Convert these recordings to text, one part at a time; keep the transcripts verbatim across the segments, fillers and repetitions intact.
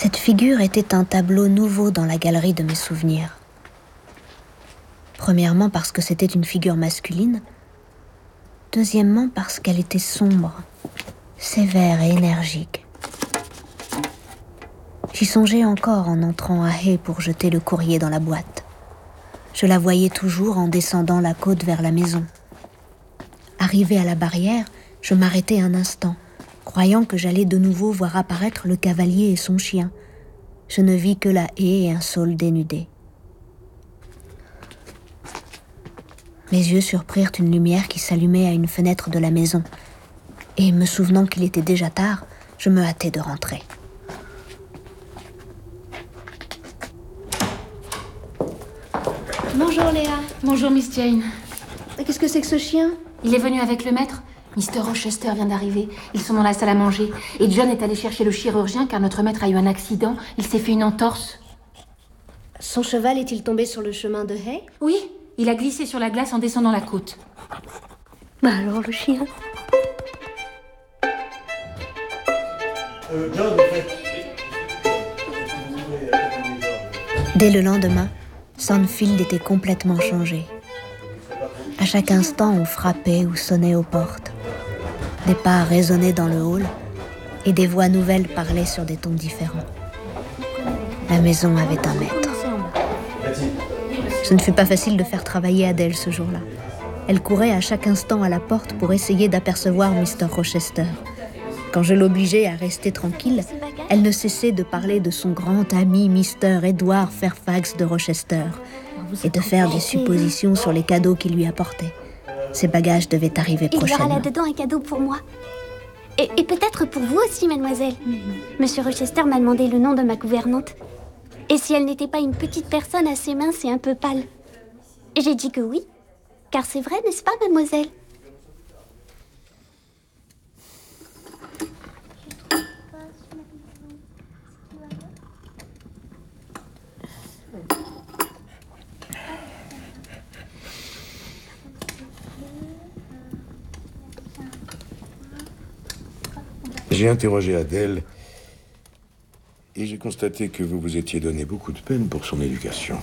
Cette figure était un tableau nouveau dans la galerie de mes souvenirs. Premièrement parce que c'était une figure masculine. Deuxièmement parce qu'elle était sombre, sévère et énergique. J'y songeais encore en entrant à Hay pour jeter le courrier dans la boîte. Je la voyais toujours en descendant la côte vers la maison. Arrivée à la barrière, je m'arrêtai un instant, croyant que j'allais de nouveau voir apparaître le cavalier et son chien. Je ne vis que la haie et un saule dénudé. Mes yeux surprirent une lumière qui s'allumait à une fenêtre de la maison. Et me souvenant qu'il était déjà tard, je me hâtai de rentrer. Bonjour Léa. Bonjour Miss Jane. Qu'est-ce que c'est que ce chien? Il est venu avec le maître. Mister Rochester vient d'arriver. Ils sont dans la salle à manger. Et John est allé chercher le chirurgien car notre maître a eu un accident. Il s'est fait une entorse. Son cheval est-il tombé sur le chemin de Hay? Oui, il a glissé sur la glace en descendant la côte. Bah alors le chien? Euh, John, en fait. Dès le lendemain, Sandfield était complètement changé. À chaque instant, on frappait ou sonnait aux portes. Des pas résonnaient dans le hall et des voix nouvelles parlaient sur des tons différents. La maison avait un maître. Ce ne fut pas facile de faire travailler Adèle ce jour-là. Elle courait à chaque instant à la porte pour essayer d'apercevoir Mister Rochester. Quand je l'obligeais à rester tranquille, elle ne cessait de parler de son grand ami Mister Edward Fairfax de Rochester et de faire des suppositions sur les cadeaux qu'il lui apportait. Ses bagages devaient arriver prochainement. Il y aura là-dedans un cadeau pour moi. Et, et peut-être pour vous aussi, mademoiselle. Mm-hmm. Monsieur Rochester m'a demandé le nom de ma gouvernante. Et si elle n'était pas une petite personne assez mince et un peu pâle? Et j'ai dit que oui. Car c'est vrai, n'est-ce pas, mademoiselle? J'ai interrogé Adèle et j'ai constaté que vous vous étiez donné beaucoup de peine pour son éducation.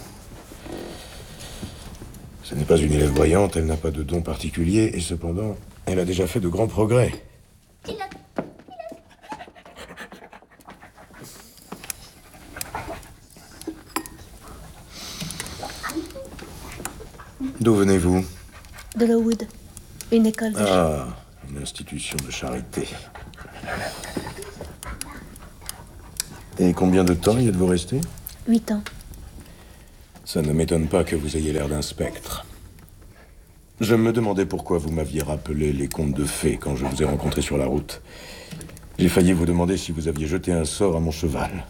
Ce n'est pas une élève brillante, elle n'a pas de don particulier et cependant, elle a déjà fait de grands progrès. D'où venez-vous? De Lowood, une école de... Ah, une institution de charité. Et combien de temps y êtes-vous resté? Huit ans. Ça ne m'étonne pas que vous ayez l'air d'un spectre. Je me demandais pourquoi vous m'aviez rappelé les contes de fées quand je vous ai rencontré sur la route. J'ai failli vous demander si vous aviez jeté un sort à mon cheval.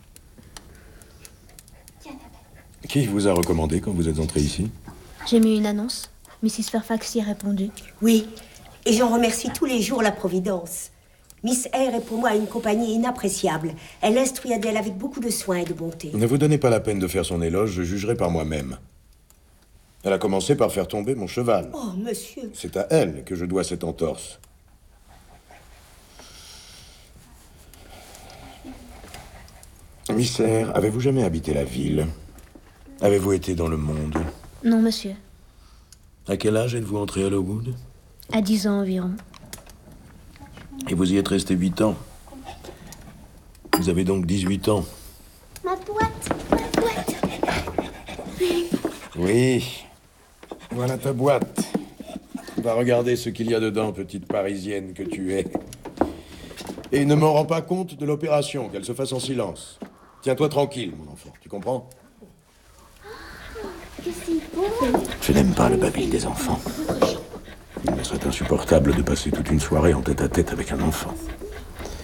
Qui vous a recommandé quand vous êtes entré ici? J'ai mis une annonce. Missus Fairfax y a répondu. Oui, et j'en remercie tous les jours la Providence. Miss Eyre est pour moi une compagnie inappréciable. Elle instruit Adèle avec beaucoup de soin et de bonté. Ne vous donnez pas la peine de faire son éloge, je jugerai par moi-même. Elle a commencé par faire tomber mon cheval. Oh, monsieur. C'est à elle que je dois cette entorse. Miss Eyre, avez-vous jamais habité la ville? Avez-vous été dans le monde? Non, monsieur. À quel âge êtes-vous entré à Lowood? À dix ans environ. Et vous y êtes resté huit ans. Vous avez donc dix-huit ans. Ma boîte, ma boîte. Oui. Voilà ta boîte. Va regarder ce qu'il y a dedans, petite Parisienne que tu es. Et ne me rends pas compte de l'opération, qu'elle se fasse en silence. Tiens-toi tranquille, mon enfant, tu comprends? Je n'aime pas le babil des enfants. Il me serait insupportable de passer toute une soirée en tête-à-tête avec un enfant.